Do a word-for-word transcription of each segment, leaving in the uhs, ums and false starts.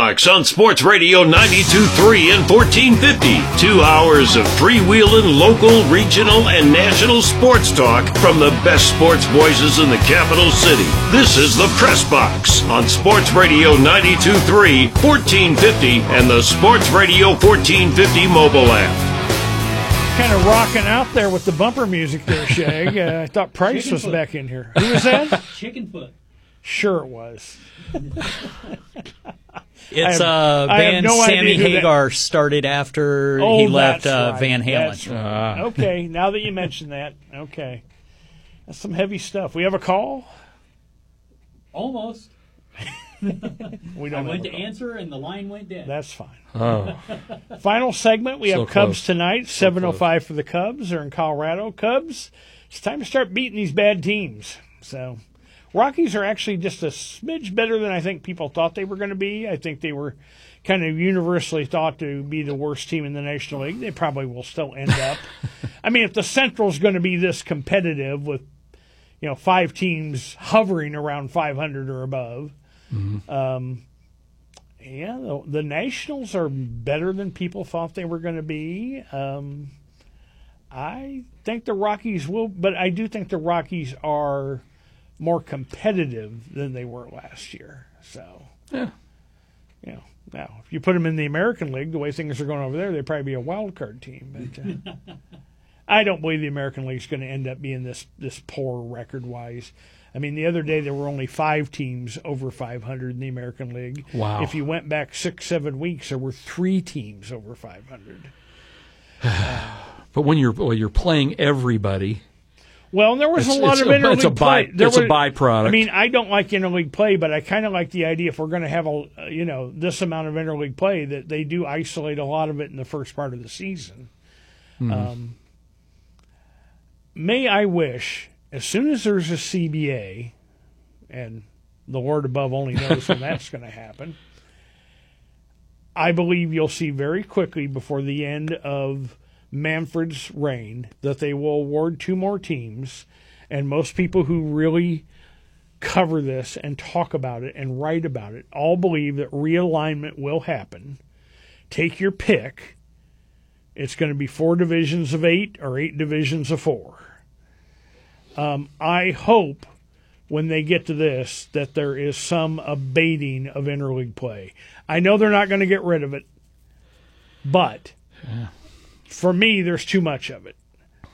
Box on Sports Radio ninety-two point three and fourteen fifty. Two hours of freewheeling local, regional, and national sports talk from the best sports voices in the capital city. This is the Press Box on Sports Radio ninety-two point three, fourteen fifty, and the Sports Radio fourteen fifty mobile app. Kind of rocking out there with the bumper music there, Shag. Uh, I thought Price Chicken was foot. back in here. Who was that? Chicken foot. Sure it was. It's have- uh, I have band no idea Sammy who that- Hagar started after Oh, he left that's uh, right. Van Halen. That's right. Okay, now that you mention that, okay. That's some heavy stuff. We have a call? Almost. We don't I have went a to call. answer and the line went dead. That's fine. Oh, Final segment. We So have Cubs close. tonight, seven oh five for the Cubs. They're in Colorado. Cubs, it's time to start beating these bad teams. So, Rockies are actually just a smidge better than I think people thought they were going to be. I think they were kind of universally thought to be the worst team in the National League. They probably will still end up. I mean, if the Central's going to be this competitive with, you know, five teams hovering around five hundred or above, um, yeah, the, the Nationals are better than people thought they were going to be. Um, I think the Rockies will, but I do think the Rockies are more competitive than they were last year. So, yeah. you know, now if you put them in the American League, the way things are going over there, they'd probably be a wild card team. But uh, I don't believe the American League is going to end up being this this poor record wise. I mean, the other day there were only five teams over five hundred in the American League. Wow. If you went back six, seven weeks, there were three teams over five hundred. But when you're well, you're playing everybody, Well, there was It's- a lot it's of a- interleague it's a by- play. There it's a was- byproduct. I mean, I don't like interleague play, but I kind of like the idea if we're going to have a uh, you know this amount of interleague play that they do isolate a lot of it in the first part of the season. Um, may I wish, as soon as there's a C B A, and the Lord above only knows when that's going to happen, I believe you'll see very quickly before the end of Manfred's reign that they will award two more teams, and most people who really cover this and talk about it and write about it all believe that realignment will happen. Take your pick. It's going to be four divisions of eight or eight divisions of four. Um, I hope when they get to this that there is some abating of interleague play. I know they're not going to get rid of it, but for me, there's too much of it.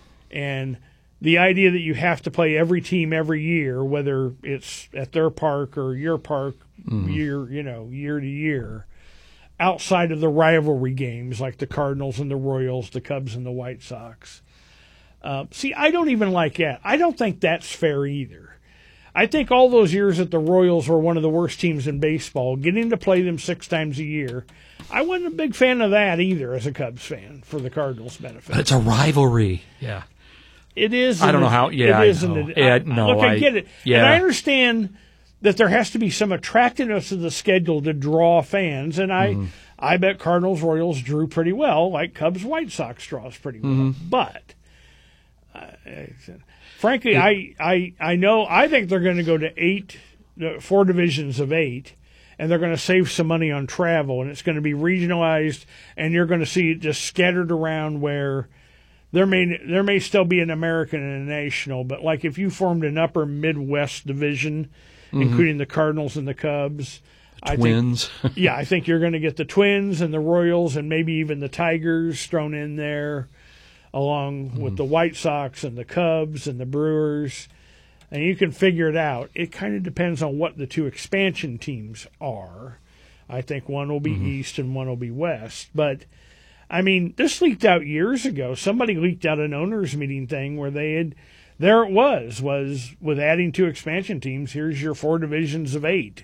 And the idea that you have to play every team every year, whether it's at their park or your park, year you know year to year, outside of the rivalry games like the Cardinals and the Royals, the Cubs and the White Sox. Uh, see, I don't even like that. I don't think that's fair either. I think all those years that the Royals were one of the worst teams in baseball, getting to play them six times a year, I wasn't a big fan of that either as a Cubs fan for the Cardinals' benefit. but it's a rivalry. Yeah. It is. I don't and know it- how- yeah, I it is. and know. it- Yeah, I- no, look, I, I- get it, yeah. and I understand that there has to be some attractiveness to the schedule to draw fans, and I, Mm-hmm. I bet Cardinals Royals drew pretty well, like Cubs White Sox draws pretty well, Mm-hmm. but. Uh, frankly, I, I I know I think they're going to go to eight, uh, four divisions of eight, and they're going to save some money on travel, and it's going to be regionalized, and you're going to see it just scattered around where there may there may still be an American and a national, but like if you formed an upper Midwest division, including the Cardinals and the Cubs, Twins. I think, yeah, I think you're going to get the Twins and the Royals and maybe even the Tigers thrown in there, along with the White Sox and the Cubs and the Brewers. And you can figure it out. It kind of depends on what the two expansion teams are. I think one will be East and one will be West. But, I mean, this leaked out years ago. Somebody leaked out an owners meeting thing where they had, there it was, was with adding two expansion teams, here's your four divisions of eight.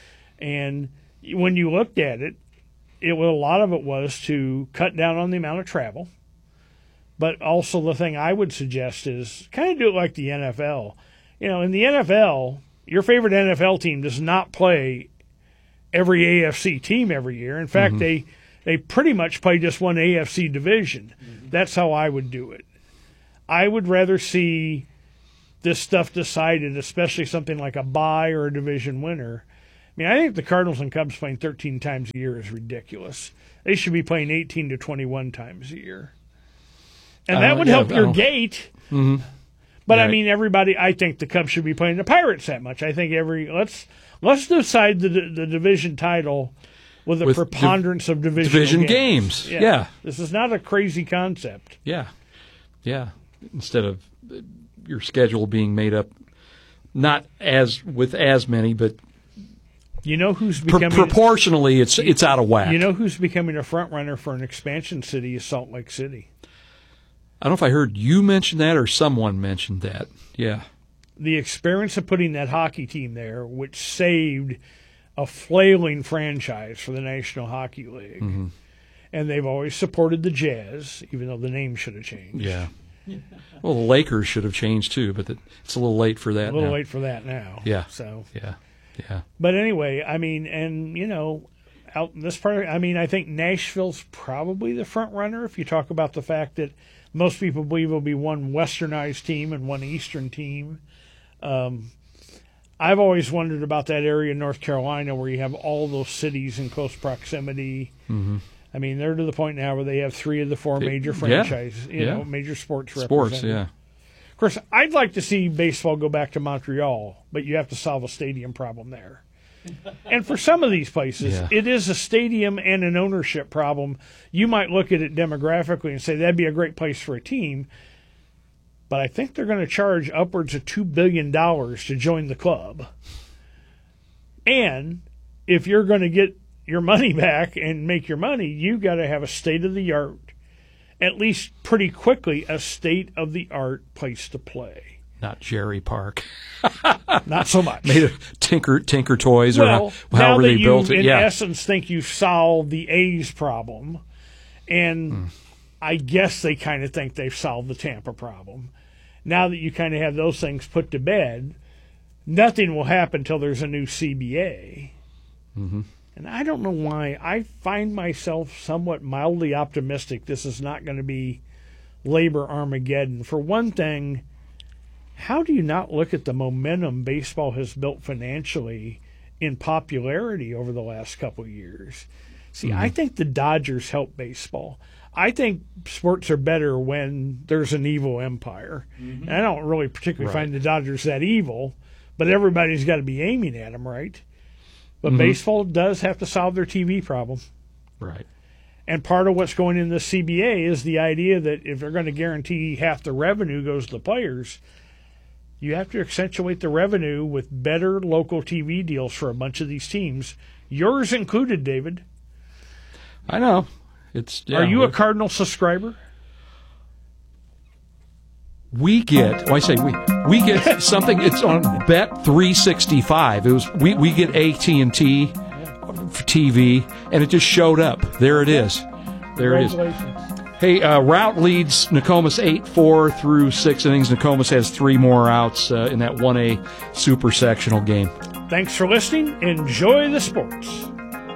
And when you looked at it, it a lot of it was to cut down on the amount of travel. But also the thing I would suggest is kind of do it like the N F L. You know, in the N F L, your favorite N F L team does not play every A F C team every year. In fact, they they pretty much play just one A F C division. That's how I would do it. I would rather see this stuff decided, especially something like a bye or a division winner, mean, I think the Cardinals and Cubs playing thirteen times a year is ridiculous. They should be playing eighteen to twenty-one times a year. And that Uh, would yeah, help I your don't- gate. Mm-hmm. But I Right. mean, everybody. I think the Cubs should be playing the Pirates that much. I think every let's let's decide the the division title with a With preponderance of divisional Division games. games. Yeah. This is not a crazy concept. Yeah, yeah. Instead of uh, your schedule being made up, not as with as many, but You know who's pr- becoming proportionally, it's it's out of whack. you know who's becoming a front runner for an expansion city is Salt Lake City. I don't know if I heard you mention that or someone mentioned that. Yeah, The experience of putting that hockey team there, which saved a flailing franchise for the National Hockey League. Mm-hmm. And they've always supported the Jazz, even though the name should have changed. yeah. Well, the Lakers should have changed too, but it's a little late for that. A little now. late for that now. Yeah. So, Yeah, yeah. but anyway, I mean, and you know, out in this part, I mean, I think Nashville's probably the front runner if you talk about the fact that most people believe it'll be one westernized team and one eastern team. Um, I've always wondered about that area in North Carolina where you have all those cities in close proximity. Mm-hmm. I mean, they're to the point now where they have three of the four They- major yeah, franchises, you yeah. know, major sports Sports, represented. yeah. Of course, I'd like to see baseball go back to Montreal, but you have to solve a stadium problem there. And for some of these places, Yeah. it is a stadium and an ownership problem. You might look at it demographically and say that'd be a great place for a team, but I think they're going to charge upwards of two billion dollars to join the club. And if you're going to get your money back and make your money, you got to have a state-of-the-art, at least pretty quickly, a state-of-the-art place to play. Not Jerry Park. Not so much. Made of Tinker Tinker Toys or well, how, now however that they you, built it. in Yeah, essence, think you've solved the A's problem, and Hmm. I guess they kind of think they've solved the Tampa problem. Now that you kind of have those things put to bed, nothing will happen until there's a new C B A. Mm-hmm. And I don't know why. I find myself somewhat mildly optimistic this is not going to be labor Armageddon. For one thing, how do you not look at the momentum baseball has built financially in popularity over the last couple of years? See, Mm-hmm. I think the Dodgers help baseball. I think sports are better when there's an evil empire. And I don't really particularly Right. find the Dodgers that evil, but everybody's got to be aiming at them, right? But Mm-hmm. baseball does have to solve their T V problem. right. And part of what's going in the C B A is the idea that if they're going to guarantee half the revenue goes to the players, you have to accentuate the revenue with better local T V deals for a bunch of these teams, yours included, David. I know. It's. Yeah, Are you a we- Cardinal subscriber? We get. Well, I say we. We get something. It's on Bet three sixty-five. It was. We we get A T and T for T V, and it just showed up. There it is. There it is. Congratulations. Hey, uh, Route leads Nokomis eight four through six innings. Nokomis has three more outs uh, in that one A super sectional game. Thanks for listening. Enjoy the sports.